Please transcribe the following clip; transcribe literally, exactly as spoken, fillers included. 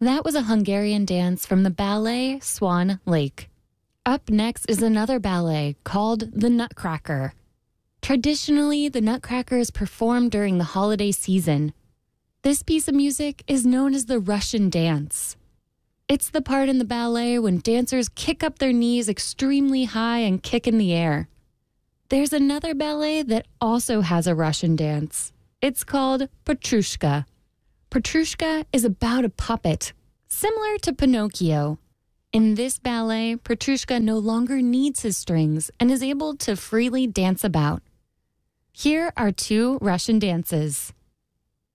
That was a Hungarian dance from the ballet Swan Lake. Up next is another ballet called the Nutcracker. Traditionally, the Nutcracker is performed during the holiday season. This piece of music is known as the Russian dance. It's the part in the ballet when dancers kick up their knees extremely high and kick in the air. There's another ballet that also has a Russian dance. It's called Petrushka. Petrushka is about a puppet, similar to Pinocchio. In this ballet, Petrushka no longer needs his strings and is able to freely dance about. Here are two Russian dances.